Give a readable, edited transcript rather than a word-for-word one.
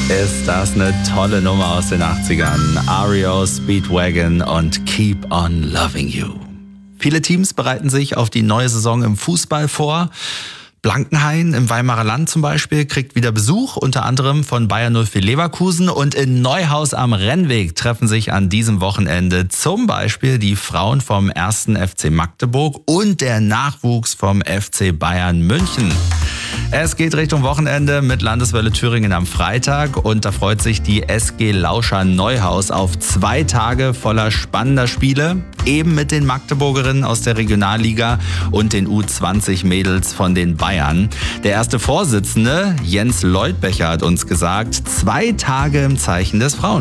Ist das eine tolle Nummer aus den 80ern. REO, Speedwagon und Keep on Loving You. Viele Teams bereiten sich auf die neue Saison im Fußball vor. Blankenhain im Weimarer Land zum Beispiel kriegt wieder Besuch, unter anderem von Bayer 04 Leverkusen. Und in Neuhaus am Rennweg treffen sich an diesem Wochenende zum Beispiel die Frauen vom 1. FC Magdeburg und der Nachwuchs vom FC Bayern München. Es geht Richtung Wochenende mit Landeswelle Thüringen am Freitag und da freut sich die SG Lauscher Neuhaus auf 2 Tage voller spannender Spiele, eben mit den Magdeburgerinnen aus der Regionalliga und den U20-Mädels von den Bayern. Der erste Vorsitzende, Jens Leutbecher, hat uns gesagt, 2 Tage im Zeichen des Frauen.